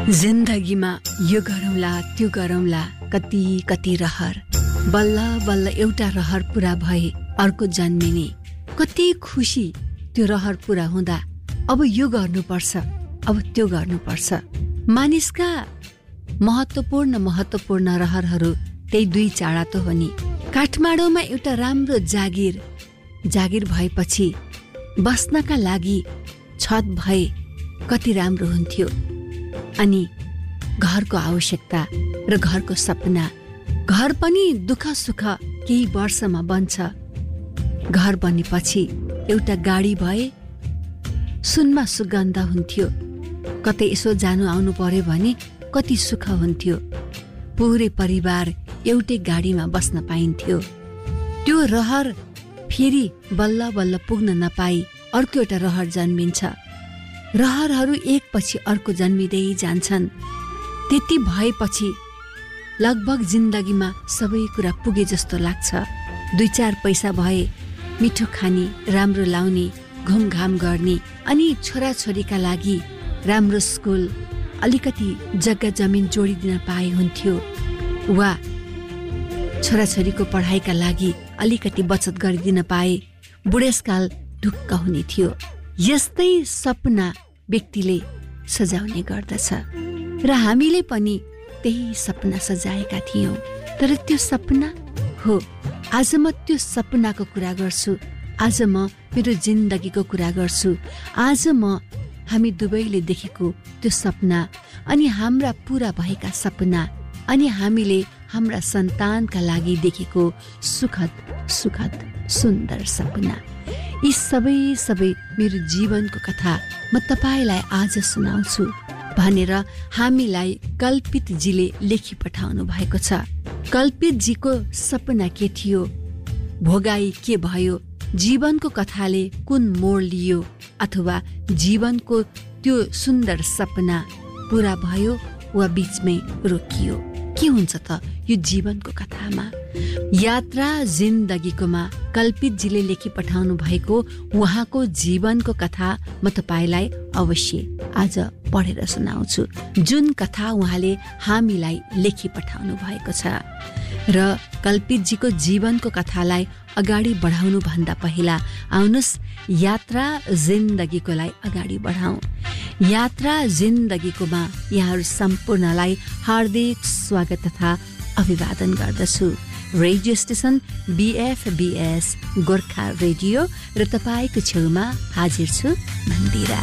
जिन्दगीमा यो गरौँला त्यो गरौँला कति कति रहर, बल्ल बल्ल एउटा रहर पूरा भए अर्को जन्मिने, कति खुसी त्यो रहर पूरा हुँदा। अब यो गर्नुपर्छ, अब त्यो गर्नुपर्छ। मानिसका महत्त्वपूर्ण रहरहरू त्यही दुई चाडा त हो नि। काठमाडौँमा एउटा राम्रो जागिर भएपछि बस्नका लागि छत भए कति राम्रो हुन्थ्यो। अनि घरको आवश्यकता र घरको सपना, घर पनि दुःख सुख केही वर्षमा बन्छ। घर बनेपछि एउटा गाडी भए सुनमा सुगन्ध हुन्थ्यो। कतै यसो जानु आउनु पर्यो भने कति सुख हुन्थ्यो। पुरै परिवार एउटै गाडीमा बस्न पाइन्थ्यो। त्यो रहर फेरि बल्ल बल्ल पुग्न नपाई अर्को एउटा रहर जन्मिन्छ। रहरहरू एकपछि अर्को जन्मिँदै जान्छन्। त्यति भएपछि लगभग जिन्दगीमा सबै कुरा पुगे जस्तो लाग्छ। 2-4 पैसा भए मिठो खाने, राम्रो लाउने, घुमघाम गर्ने, अनि छोराछोरीका लागि राम्रो स्कुल, अलिकति जग्गा जमिन जोडिदिन पाए हुन्थ्यो, वा छोराछोरीको पढाइका लागि अलिकति बचत गरिदिन पाए बुढेसकाल ढुक्क हुने थियो। यस्तै सपना व्यक्तिले सजाउने गर्दछ र हामीले पनि त्यही सपना सजाएका थियौं। तर त्यो सपना हो, आज म त्यो सपनाको कुरा गर्छु। आज म मेरो जिन्दगीको कुरा गर्छु। आज म हामी दुवैले देखेको त्यो सपना, अनि हाम्रा पूरा भएका सपना, अनि हामीले हाम्रा सन्तानका लागि देखेको सुखद सुन्दर सपना, यी सबै मेरो जीवनको कथा म तपाईलाई आज सुनाउँछु भनेर हामीलाई कल्पितजीले लेखी पठाउनु भएको छ। कल्पितजीको सपना के थियो, भोगाई के भयो, जीवनको कथाले कुन मोड लियो, अथवा जीवनको त्यो सुन्दर सपना पूरा भयो वा बीचमै रोकियो। के हुन्छ त यो जीवनको कथामा? यात्रा जिन्दगीकोमा कल्पितजीले लेखी पठाउनु भएको उहाँको जीवनको कथा म तपाईलाई अवश्य आज पढेर सुनाउँछु। जुन कथा उहाँले हामीलाई लेखी पठाउनु भएको छ। र कल्पितजीको जीवनको कथालाई अगाडि बढाउनु भन्दा पहिला आउनुस् यात्रा जिन्दगीकोलाई अगाडि बढाउँ। यात्रा जिन्दगीकोमा यहाँहरू सम्पूर्णलाई हार्दिक स्वागत तथा अभिवादन गर्दछु। Radio station BFBS Gorkha radio र तपाईको छेउमा हाजिर छु मन्दिरा।